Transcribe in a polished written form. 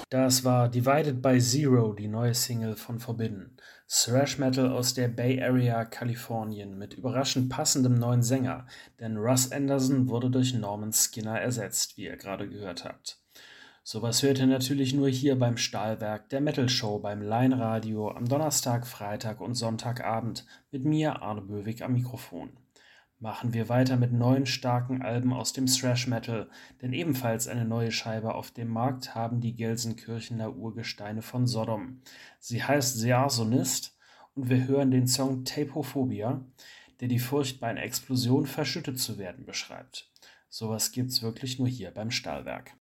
Das war Divided by Zero, die neue Single von Forbidden. Thrash Metal aus der Bay Area, Kalifornien, mit überraschend passendem neuen Sänger, denn Russ Anderson wurde durch Norman Skinner ersetzt, wie ihr gerade gehört habt. Sowas hört ihr natürlich nur hier beim Stahlwerk, der Metal Show beim Line Radio am Donnerstag, Freitag und Sonntagabend mit mir, Arne Böwig, am Mikrofon. Machen wir weiter mit neuen starken Alben aus dem Thrash Metal, denn ebenfalls eine neue Scheibe auf dem Markt haben die Gelsenkirchener Urgesteine von Sodom. Sie heißt The Arsonist und wir hören den Song Tapophobia, der die Furcht, bei einer Explosion verschüttet zu werden, beschreibt. Sowas gibt's wirklich nur hier beim Stahlwerk.